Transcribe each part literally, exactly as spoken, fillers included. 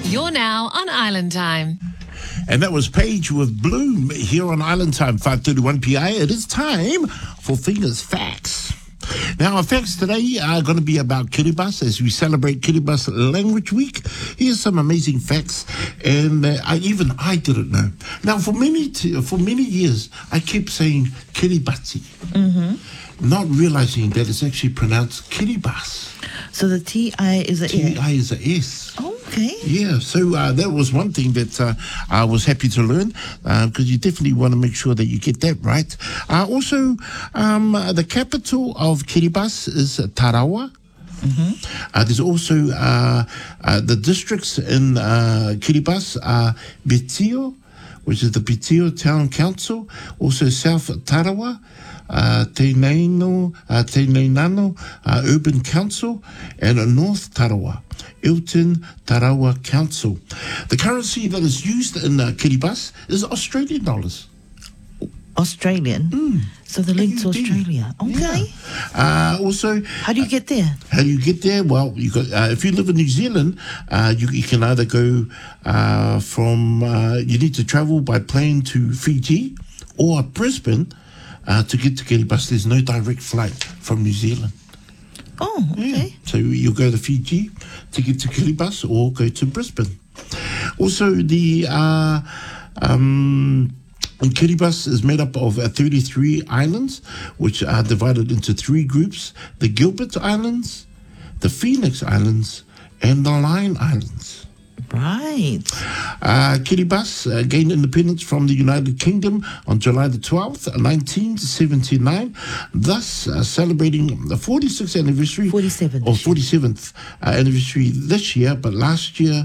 You're now on Island Time. And that was Paige with Bloom here on Island Time, five thirty-one p m. It is time for Fingers Facts. Now, our facts today are going to be about Kiribati as we celebrate Kiribati Language Week. Here's some amazing facts, and uh, I, even I didn't know. Now, for many t- for many years, I kept saying Kiribati, mm-hmm. not realizing that it's actually pronounced Kiribati. So the T I is a T I is a S. Oh, okay. Yeah, so uh, that was one thing that uh, I was happy to learn, because uh, you definitely want to make sure that you get that right. Uh, also, um, uh, the capital of Kiribati is Tarawa. Mm-hmm. Uh, there's also uh, uh, the districts in uh, Kiribati are Betio, which is the Betio Town Council, also South Tarawa, uh, Te Naino, uh, Te Nainano uh, Urban Council, and uh, North Tarawa, Ilton Tarawa Council. The currency that is used in uh, Kiribati is Australian dollars. Australian? Mm. So the link to Australia. Okay. Yeah. Uh, also, how do you get there? How do you get there? Well, you got, uh, if you live in New Zealand, uh, you, you can either go uh, from, uh, you need to travel by plane to Fiji or Brisbane uh, to get to Kiribati. There's no direct flight from New Zealand. Oh, okay. Yeah. So you go to Fiji to get to Kiribati or go to Brisbane. Also, the uh, um, Kiribati is made up of uh, thirty-three islands, which are divided into three groups: the Gilbert Islands, the Phoenix Islands, and the Line Islands. Right. Uh, Kiribati uh, gained independence from the United Kingdom on July the twelfth, nineteen seventy-nine, thus uh, celebrating the forty-sixth anniversary. forty-seventh. Or forty-seventh uh, anniversary this year, but last year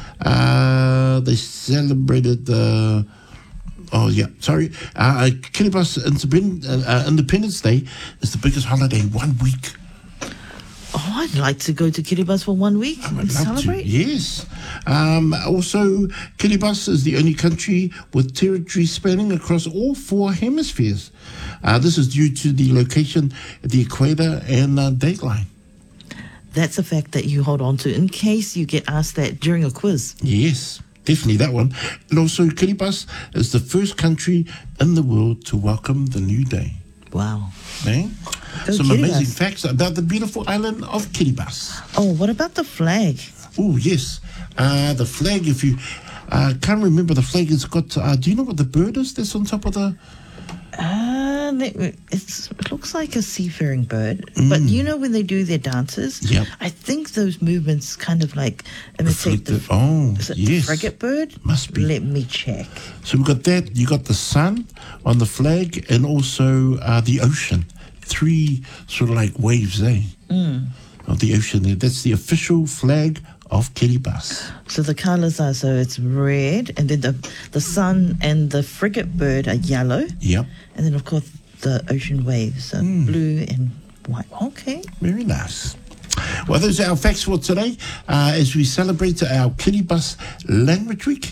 uh, they celebrated the... Uh, Oh, yeah, sorry. Uh, Kiribati Independ- uh, Independence Day is the biggest holiday, one week. Oh, I'd like to go to Kiribati for one week I would and love celebrate. To. Yes. Um, also, Kiribati is the only country with territory spanning across all four hemispheres. Uh, this is due to the location at the equator and uh, dateline. That's a fact that you hold on to in case you get asked that during a quiz. Yes. Definitely that one. And also, Kiribati is the first country in the world to welcome the new day. Wow. Okay? Go Some Kiribati. amazing facts about the beautiful island of Kiribati. Oh, what about the flag? Oh, yes. Uh, the flag, if you uh, can't remember the flag, it's got, uh, do you know what the bird is that's on top of the... Uh, it's, it looks like a seafaring bird. Mm. But you know when they do their dances? Yep. I think those movements kind of like imitate the, oh, is it yes. the frigate bird? Must be. Let me check. So we've got that. You got the sun on the flag and also uh, the ocean. Three sort of like waves, eh? Mm. Of the ocean there. That's the official flag of Kiribati. So the colours are, so it's red, and then the the sun and the frigate bird are yellow. Yep. And then, of course, the ocean waves are mm. blue and white. Okay. Very nice. Well, those are our facts for today uh, as we celebrate our Kiribati Language Week.